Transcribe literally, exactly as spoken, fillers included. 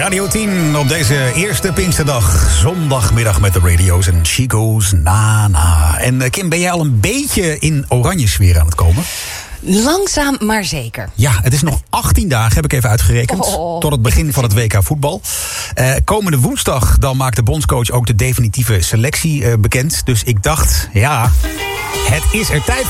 Radio tien op deze eerste Pinksterdag. Zondagmiddag met de radio's en Chico's na-na. En Kim, ben jij al een beetje in oranje sfeer aan het komen? Langzaam, maar zeker. Ja, het is nog achttien dagen, heb ik even uitgerekend. Oh. Tot het begin van het W K voetbal. Uh, komende woensdag dan maakt de bondscoach ook de definitieve selectie uh, bekend. Dus ik dacht, ja, het is er tijd